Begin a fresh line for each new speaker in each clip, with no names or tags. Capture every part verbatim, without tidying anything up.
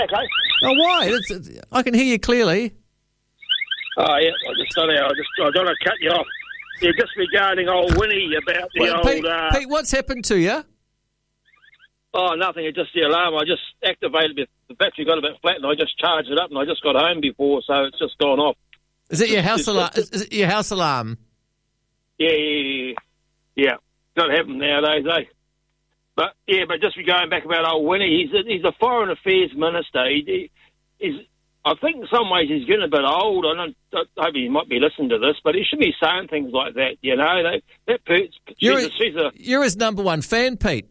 Okay.
Oh, why? It's, it's, I can hear you clearly.
Oh, yeah, I just don't know. I just I don't want to cut you off. Yeah, just regarding old Winnie about the
Well,
old...
Pete,
uh,
Pete, what's happened to you?
Oh, nothing. It's just the alarm. I just activated it. The battery got a bit flat, and I just charged it up, and I just got home before, so it's just gone off.
Is it your
It's-
house
it's-
alarm?
it's-
Is it your house alarm?
Yeah, yeah, yeah. Yeah, don't happen nowadays, eh? But, yeah, but just going back about old Winnie, he's a, he's a foreign affairs minister. He, he, he's, I think in some ways he's getting a bit old. I don't, I hope he might be listening to this, but he should be saying things like that, you know? That, that per-
You're,
she's, a, she's a...
you're his number one fan, Pete.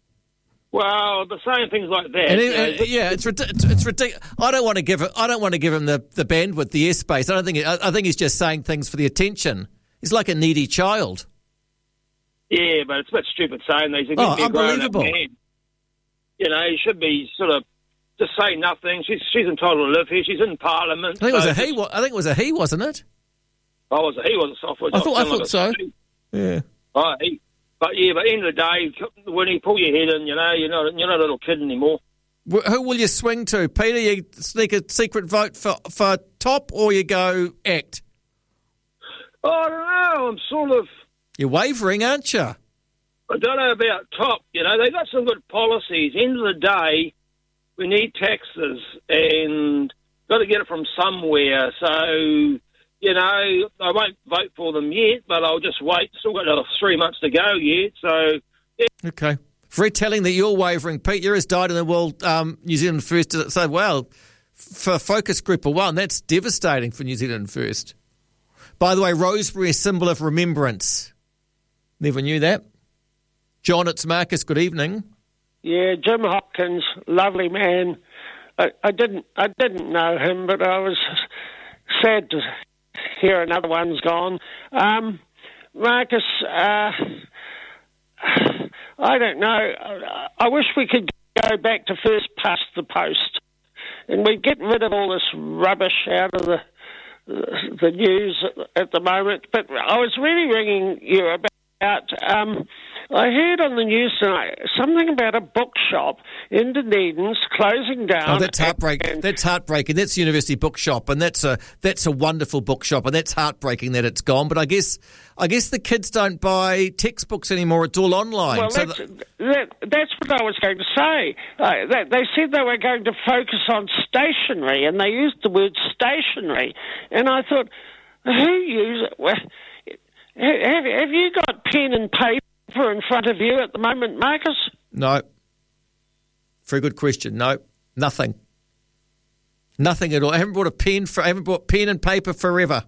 Well, but saying things like that...
And he,
you know,
uh, yeah, it's, rid- it's, it's ridiculous. I don't want to give. I don't want to give him the, the bandwidth, the airspace. I don't think. I, I think he's just saying things for the attention. He's like a needy child.
Yeah, but it's a bit stupid saying these. He's
Oh,
be a grown-up
unbelievable.
man. You know, he should be sort of just say nothing. She's she's entitled to live here. She's in Parliament.
I think it was
so
a he.
just-
wa- I think it was a he, wasn't it?
Oh, was it he? Was it? I thought,
I thought. I
sounded
thought
like
so.
a she.
Yeah.
Oh, he. But yeah, but at the end of the day, when you pull your head in, you know, you're not you're not a little kid anymore.
Wh- Who will you swing to, Peter? You sneak a secret vote for for Top, or you go ACT?
Oh, I don't know. I'm sort of.
You're wavering, aren't you?
I don't know about Top. You know, they got some good policies. End of the day, we need taxes and got to get it from somewhere. So. You know, I won't vote for them yet, but I'll just wait. Still got another three months to go yet, so... Yeah.
Okay. Very telling that you're wavering, Pete. You're as died in the world, um, New Zealand First. So, well, for Focus Group of One, that's devastating for New Zealand First. By the way, Rosebery, a symbol of remembrance. Never knew that. John, it's Marcus. Good evening.
Yeah, Jim Hopkins, lovely man. I, I didn't, I didn't know him, but I was sad to hear another one's gone. Um, Marcus, uh, I don't know. I wish we could go back to first past the post, and we'd get rid of all this rubbish out of the the news at the moment. But I was really ringing you about. Um, I heard on the news tonight something about a bookshop in Dunedin's closing down.
Oh, that's heartbreaking.
And,
That's heartbreaking. That's University Bookshop, and that's a that's a wonderful bookshop, and that's heartbreaking that it's gone. But I guess I guess the kids don't buy textbooks anymore. It's all online.
Well,
so
that's,
th-
that, that's what I was going to say. Uh, they, they said they were going to focus on stationery, and they used the word stationery. And I thought, who uses it? Well, have, have you got pen and paper in front of you at the moment, Marcus?
no. Very good question. No, nothing. Nothing at all. I haven't brought a pen for. I haven't brought pen and paper forever.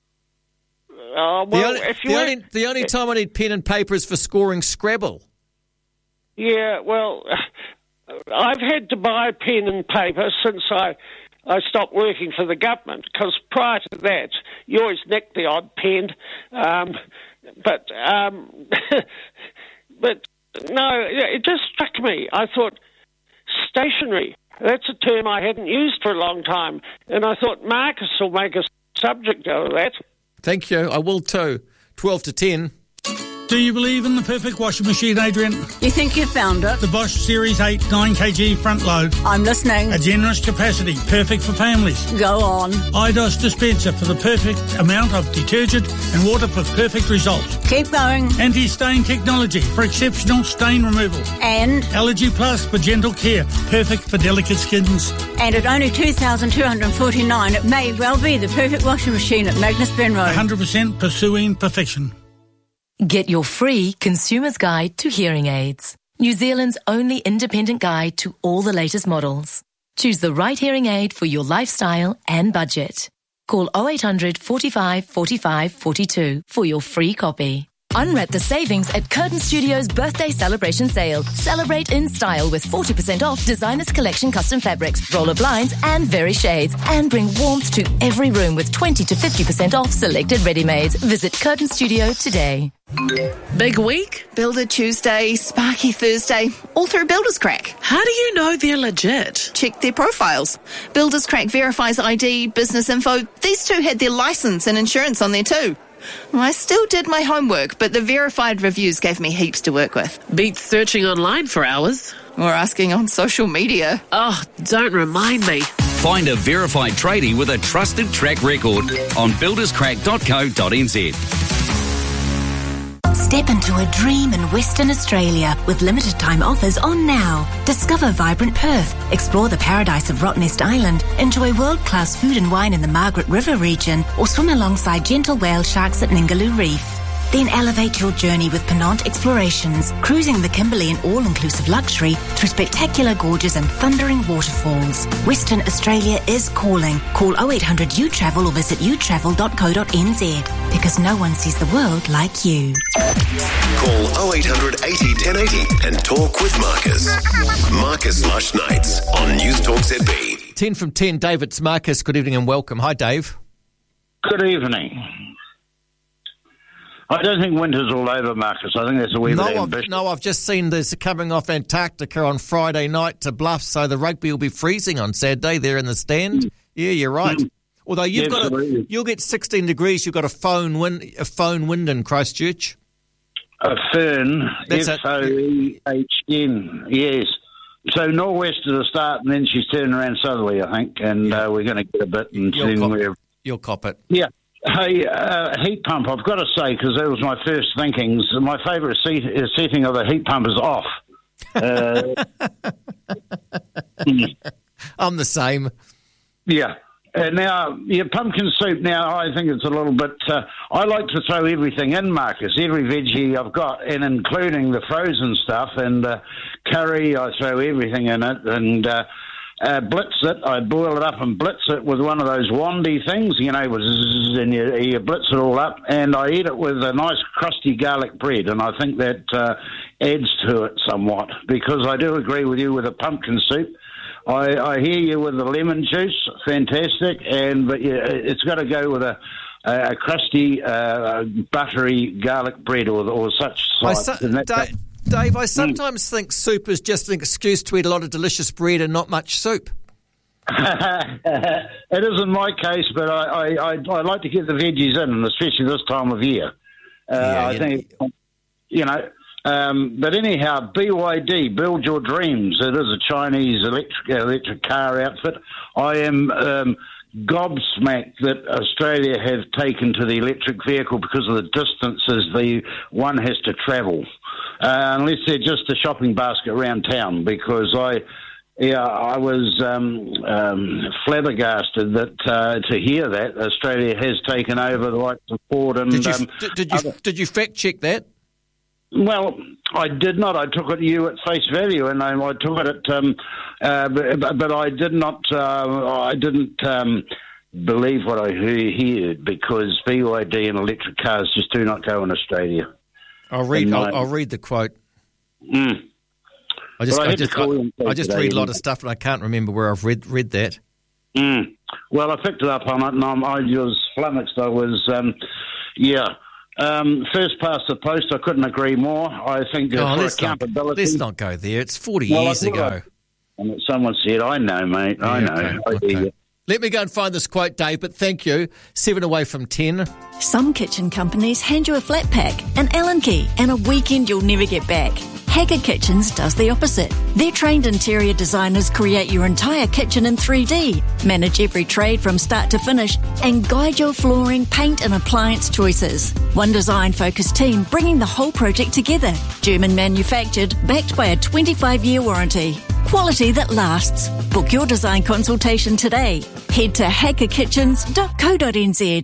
Uh, well,
the only,
if you
the,
weren't-
only, the only time I need pen and paper is for scoring Scrabble.
Yeah, well, I've had to buy pen and paper since I I stopped working for the government, because prior to that, you always nicked the odd pen. Um, but, um, but no, it just struck me. I thought, stationery, that's a term I hadn't used for a long time. And I thought Marcus will make a subject out of that.
Thank you. I will too. twelve to ten.
Do you believe in the perfect washing machine, Adrian?
You think you've found it?
The Bosch Series eight nine kilogram front load.
I'm listening.
A generous capacity, perfect for families.
Go on.
IDOS dispenser for the perfect amount of detergent and water for perfect results.
Keep going.
Anti-stain technology for exceptional stain removal.
And
Allergy Plus for gentle care, perfect for delicate skins.
and at only two thousand two hundred forty-nine dollars, it may well be the perfect washing machine at Magnus Benroe.
one hundred percent pursuing perfection.
Get your free consumer's guide to hearing aids. New Zealand's only independent guide to all the latest models. Choose the right hearing aid for your lifestyle and budget. Call oh eight hundred, forty-five, forty-five, forty-two for your free copy. Unwrap the savings at Curtin Studios' birthday celebration sale. Celebrate in style with forty percent off Designers Collection custom fabrics, roller blinds and very shades. And bring warmth to every room with twenty to fifty percent off selected ready-mades. Visit Curtin Studio today.
Big week?
Builder Tuesday, Sparky Thursday, all through Builders Crack.
How do you know they're legit?
Check their profiles. Builders Crack verifies I D, business info. These two had their licence and insurance on there too. I still did my homework, but the verified reviews gave me heaps to work with.
Beats searching online for hours.
or asking on social media.
Oh, don't remind me.
Find a verified tradie with a trusted track record on builders crack dot co dot n z.
Step into a dream in Western Australia with limited time offers on now. Discover vibrant Perth, explore the paradise of Rottnest Island, enjoy world-class food and wine in the Margaret River region, or swim alongside gentle whale sharks at Ningaloo Reef. Then elevate your journey with Penant Explorations, cruising the Kimberley in all-inclusive luxury through spectacular gorges and thundering waterfalls. Western Australia is calling. Call oh eight hundred U travel or visit u travel dot co dot n z because no one sees the world like you.
Call oh eight hundred eighty ten eighty and talk with Marcus. Marcus Lush Nights on News Talk Z B.
ten from ten, David's Marcus. Good evening and welcome. Hi, Dave.
Good evening. I don't think winter's all over, Marcus. I think that's a wee
no,
bit
I've,
ambitious.
No, I've just seen there's coming off Antarctica on Friday night to Bluff, so the rugby will be freezing on Saturday there in the stand. Mm. Yeah, you're right. Mm. Although you've yeah, got a, you'll get sixteen degrees, you've got a phone wind, a phone wind in Christchurch.
A fern, F O E H N, yes. So northwest to the start, and then she's turning around southerly, I think, and yeah. uh, we're going to get a bit and
you'll
see
cop,
where...
You'll cop it.
Yeah. Hey, uh, heat pump, I've got to say, because that was my first thinkings, my favourite seat, uh, setting of the heat pump is off. Uh,
I'm the same.
Yeah. Uh, now, your pumpkin soup, now, I think it's a little bit... Uh, I like to throw everything in, Marcus, every veggie I've got, and including the frozen stuff, and uh, curry, I throw everything in it, and... Uh, Uh, blitz it. I boil it up and blitz it with one of those wandy things, you know, and you, you blitz it all up, and I eat it with a nice crusty garlic bread, and I think that uh, adds to it somewhat, because I do agree with you with a pumpkin soup. I, I hear you with the lemon juice, fantastic, and but yeah, it's got to go with a, a crusty, uh, buttery garlic bread or, or such. Sort.
Dave, Dave, I sometimes mm. think soup is just an excuse to eat a lot of delicious bread and not much soup.
It isn't my case, but I, I, I, I like to get the veggies in, especially this time of year. Uh, yeah, I yeah. think, you know, um, but anyhow, B Y D, Build Your Dreams. It is a Chinese electric electric car outfit. I am um, gobsmacked that Australia have taken to the electric vehicle because of the distances the one has to travel. Uh, unless they're just a shopping basket around town, because I, yeah, I was um, um, flabbergasted that uh, to hear that Australia has taken over the likes of Ford and.
Did you
um,
did, did you other... did you fact check that?
Well, I did not. I took it to you at face value, and I, I took it at, um, uh, but, but I did not. Uh, I didn't. Um, believe what I heard, because B Y D and electric cars just do not go in Australia.
I'll read. I'll, I'll read the quote.
Mm.
I just,
I,
I just, I, I just read a lot of stuff, and I can't remember where I've read read that.
Mm. Well, I picked it up on it, and I'm, I was flummoxed. I was, um, yeah. Um, first past the post, I couldn't agree more. I think uh,
oh,
for
let's
accountability.
Not, let's not go there. It's forty
well,
years ago.
I, and someone said, "I know, mate. I
yeah,
know."
Okay,
I
okay. Let me go and find this quote, Dave, but thank you. Seven away from ten.
Some kitchen companies hand you a flat pack, an Allen key, and a weekend you'll never get back. Haggard Kitchens does the opposite. Their trained interior designers create your entire kitchen in three D, manage every trade from start to finish, and guide your flooring, paint and appliance choices. One design-focused team bringing the whole project together. German manufactured, backed by a twenty-five year warranty. Quality that lasts. Book your design consultation today. Head to haggard kitchens dot co dot n z.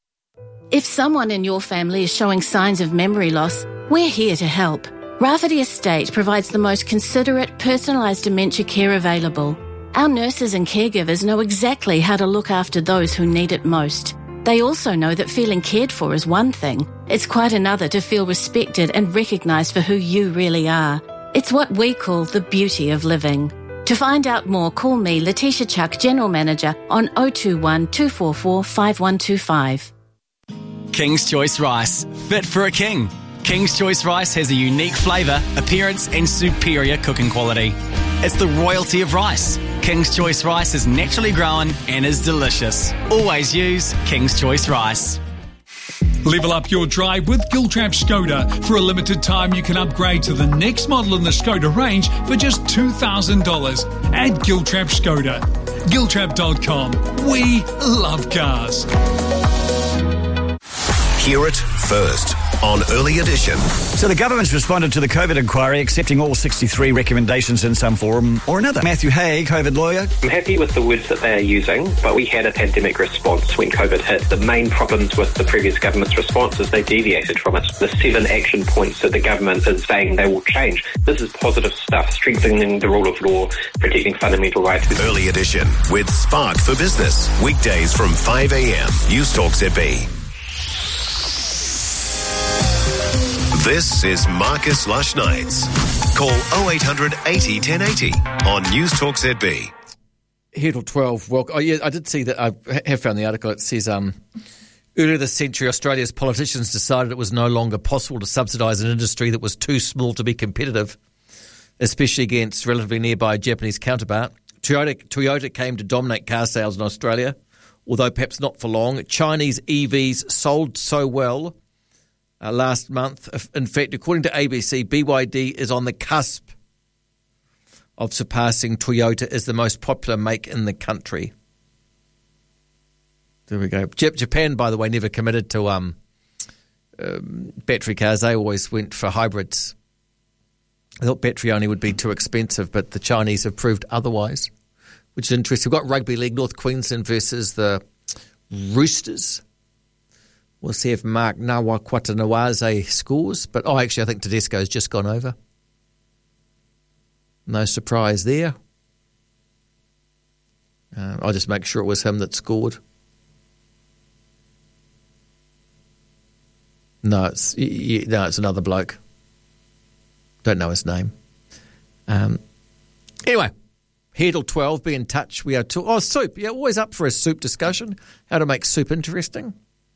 If someone in your family is showing signs of memory loss, we're here to help. Rafferty Estate provides the most considerate, personalised dementia care available. Our nurses and caregivers know exactly how to look after those who need it most. They also know that feeling cared for is one thing. It's quite another to feel respected and recognised for who you really are. It's what we call the beauty of living. To find out more, call me, Letitia Chuck, General Manager, on oh two one, two four four, five one two five.
King's Choice Rice. Fit for a king. King's Choice Rice has a unique flavour, appearance and superior cooking quality. It's the royalty of rice. King's Choice Rice is naturally grown and is delicious. Always use King's Choice Rice.
Level up your drive with Giltrap Skoda. For a limited time, you can upgrade to the next model in the Skoda range for just two thousand dollars at Giltrap Skoda. Giltrap dot com. We love cars.
Hear it first on Early Edition.
So the government's responded to the COVID inquiry, accepting all sixty-three recommendations in some form or another. Matthew Hay, COVID lawyer.
I'm happy with the words that they are using, but we had a pandemic response when COVID hit. The main problems with the previous government's response is they deviated from it. The seven action points that the government is saying they will change. This is positive stuff, strengthening the rule of law, protecting fundamental rights.
Early Edition with Spark for Business. Weekdays from five a.m. News Talk Z B. This is Marcus Lush Nights. Call oh eight hundred eighty ten eighty on News Talk Z B.
Here till twelve. Well, oh yeah, I did see that. I have found the article. It says um, earlier this century, Australia's politicians decided it was no longer possible to subsidise an industry that was too small to be competitive, especially against relatively nearby Japanese counterpart. Toyota, Toyota came to dominate car sales in Australia, although perhaps not for long. Chinese E Vs sold so well Uh, last month. In fact, according to A B C, B Y D is on the cusp of surpassing Toyota as the most popular make in the country. There we go. J- Japan, by the way, never committed to um, um, battery cars. They always went for hybrids. I thought battery only would be too expensive, but the Chinese have proved otherwise, which is interesting. We've got Rugby League, North Queensland versus the Roosters. We'll see if Mark Nawaqanawase scores. But, oh, actually, I think Tedesco's just gone over. No surprise there. Uh, I'll just make sure it was him that scored. No, it's no, it's another bloke. Don't know his name. Um, anyway, here till twelve, be in touch. We are to- Oh, soup. Yeah, always up for a soup discussion. How to make soup interesting.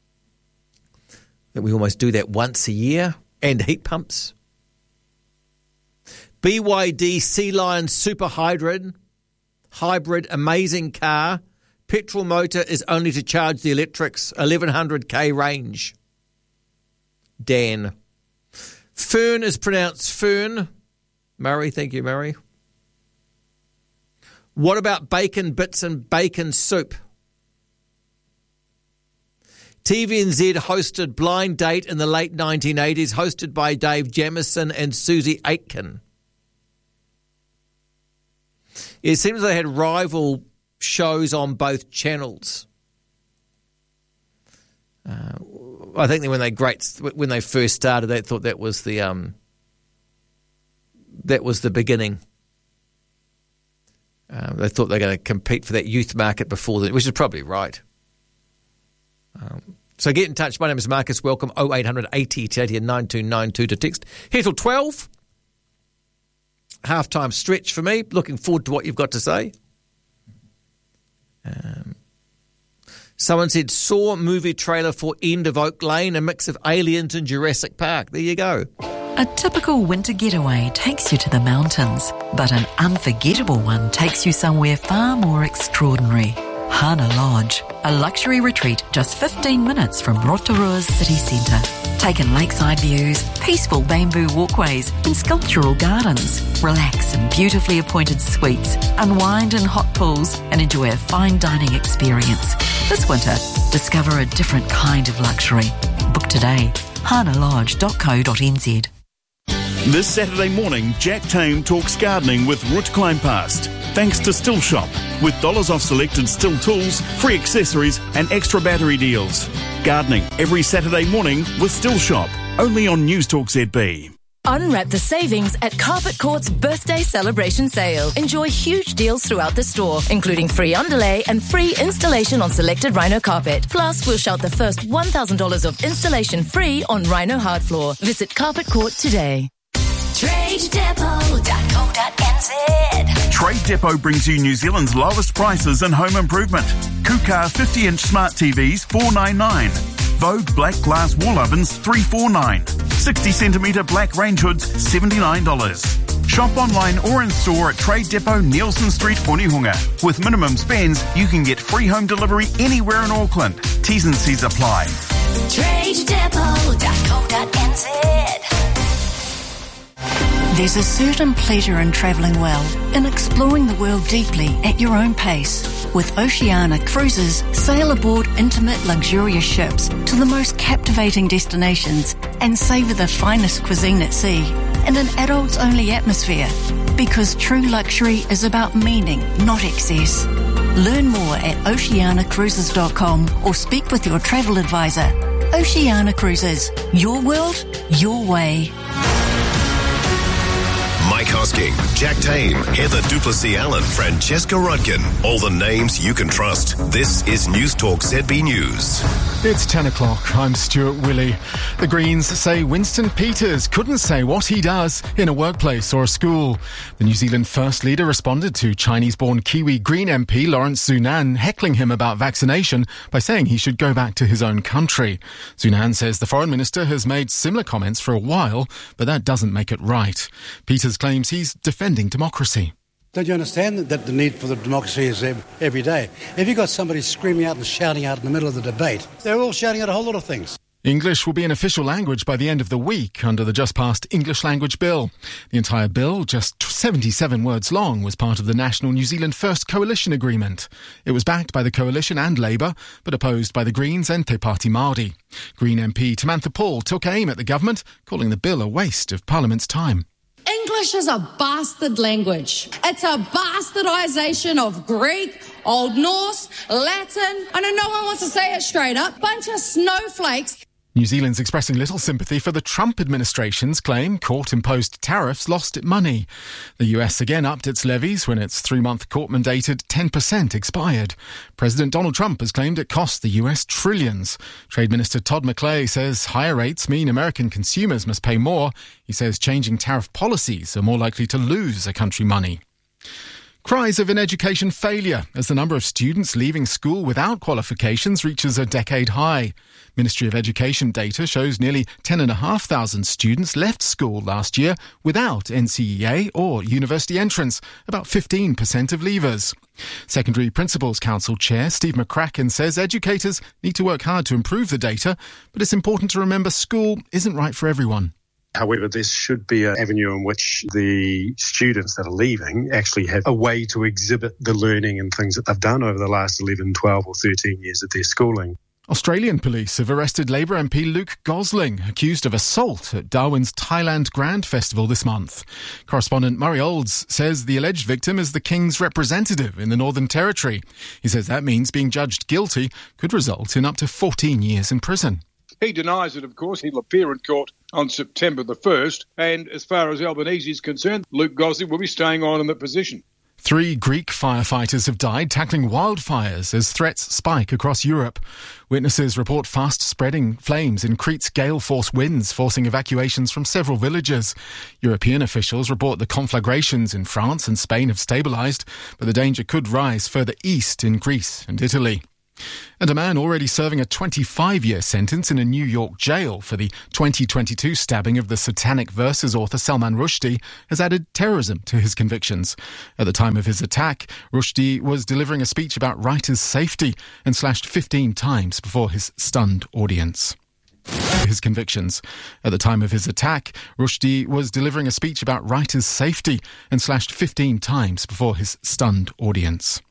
We almost do that once a year, and heat pumps. B Y D Sea Lion Super Hybrid, hybrid, amazing car. Petrol motor is only to charge the electrics, eleven hundred k range. Dan. Fern is pronounced Fern. Murray, thank you, Murray. What about bacon bits and bacon soup? T V N Z hosted Blind Date in the late nineteen eighties, hosted by Dave Jamieson and Susie Aitken. It seems they had rival shows on both channels. Uh, I think that when they great when they first started, they thought that was the um, that was the beginning. Uh, they thought they were going to compete for that youth market before that, which is probably right. Um, so get in touch. My name is Marcus. Welcome. oh eight hundred eighty ten eighty and nine two nine two to text. Here till twelve. Half-time stretch for me. Looking forward to what you've got to say. Um, someone said, Saw movie trailer for End of Oak Lane, a mix of Aliens and Jurassic Park. There you go.
A typical winter getaway takes you to the mountains, but an unforgettable one takes you somewhere far more extraordinary. Hana Lodge, a luxury retreat just fifteen minutes from Rotorua's city centre. Take in lakeside views, peaceful bamboo walkways and sculptural gardens. Relax in beautifully appointed suites, unwind in hot pools and enjoy a fine dining experience. This winter, discover a different kind of luxury. Book today. hana lodge dot co dot n z.
This Saturday morning, Jack Tame talks gardening with Ruth Kleinpast. Thanks to Still Shop, with dollars off selected Still tools, free accessories and extra battery deals. Gardening every Saturday morning with Still Shop, only on News Talk Z B.
Unwrap the savings at Carpet Court's birthday celebration sale. Enjoy huge deals throughout the store, including free underlay and free installation on selected Rhino carpet. Plus, we'll shout the first one thousand dollars of installation free on Rhino hard floor. Visit Carpet Court today.
trade depot dot co dot n z.
Trade Depot brings you New Zealand's lowest prices in home improvement. Kukar fifty inch smart T Vs four ninety-nine. Vogue black glass wall ovens three forty-nine. sixty centimetre black range hoods seventy-nine dollars. Shop online or in store at Trade Depot, Nielsen Street, Onehunga. With minimum spends, you can get free home delivery anywhere in Auckland. T's and C's apply.
trade depot dot co dot n z.
There's a certain pleasure in travelling well, in exploring the world deeply at your own pace. With Oceania Cruises, sail aboard intimate, luxurious ships to the most captivating destinations and savour the finest cuisine at sea in an adults-only atmosphere. Because true luxury is about meaning, not excess. Learn more at oceania cruises dot com or speak with your travel advisor. Oceania Cruises. Your world, your way.
Mike Hosking, Jack Tame, Heather Duplessis-Allen, Francesca Rudkin. All the names you can trust. This is News Talk Z B News.
It's ten o'clock. I'm Stuart Willey. The Greens say Winston Peters couldn't say what he does in a workplace or a school. The New Zealand First Leader responded to Chinese-born Kiwi Green M P Lawrence Sunan heckling him about vaccination by saying he should go back to his own country. Sunan says the Foreign Minister has made similar comments for a while, but that doesn't make it right. Peters claims he's defending democracy.
Don't you understand that the need for the democracy is every day? If you've got somebody screaming out and shouting out in the middle of the debate, they're all shouting out a whole lot of things.
English will be an official language by the end of the week under the just-passed English Language Bill. The entire bill, just seventy-seven words long, was part of the National New Zealand First Coalition Agreement. It was backed by the Coalition and Labour, but opposed by the Greens and Te Pāti Māori. Green M P Tamantha Paul took aim at the government, calling the bill a waste of Parliament's time.
English is a bastard language. It's a bastardisation of Greek, Old Norse, Latin. I know no one wants to say it straight up. Bunch of snowflakes.
New Zealand's expressing little sympathy for the Trump administration's claim court-imposed tariffs lost it money. The U S again upped its levies when its three-month court-mandated ten percent expired. President Donald Trump has claimed it cost the U S trillions. Trade Minister Todd McClay says higher rates mean American consumers must pay more. He says changing tariff policies are more likely to lose a country money. Cries of an education failure as the number of students leaving school without qualifications reaches a decade high. Ministry of Education data shows nearly ten thousand five hundred students left school last year without N C E A or university entrance, about fifteen percent of leavers. Secondary Principals Council Chair Steve McCracken says educators need to work hard to improve the data, but it's important to remember school isn't right for everyone.
However, this should be an avenue in which the students that are leaving actually have a way to exhibit the learning and things that they've done over the last eleven, twelve or thirteen years of their schooling.
Australian police have arrested Labour M P Luke Gosling, accused of assault at Darwin's Thailand Grand Festival this month. Correspondent Murray Olds says the alleged victim is the King's representative in the Northern Territory. He says that means being judged guilty could result in up to fourteen years in prison.
He denies it, of course. He'll appear in court on September the first. And as far as Albanese is concerned, Luke Gosling will be staying on in that position.
Three Greek firefighters have died tackling wildfires as threats spike across Europe. Witnesses report fast-spreading flames in Crete's gale-force winds, forcing evacuations from several villages. European officials report the conflagrations in France and Spain have stabilised, but the danger could rise further east in Greece and Italy. And a man already serving a twenty-five-year sentence in a New York jail for the twenty twenty-two stabbing of the Satanic Verses author Salman Rushdie has added terrorism to his convictions. At the time of his attack, Rushdie was delivering a speech about writers' safety and slashed fifteen times before his stunned audience. His convictions. At the time of his attack, Rushdie was delivering a speech about writers' safety and slashed fifteen times before his stunned audience.